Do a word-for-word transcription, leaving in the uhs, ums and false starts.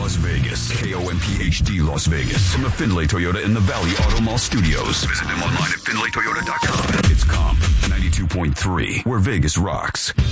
Las Vegas. K O M P H D Las Vegas. From the Findlay Toyota in the Valley Auto Mall Studios. Visit them online at findlay toyota dot com. It's Comp ninety-two point three, where Vegas rocks.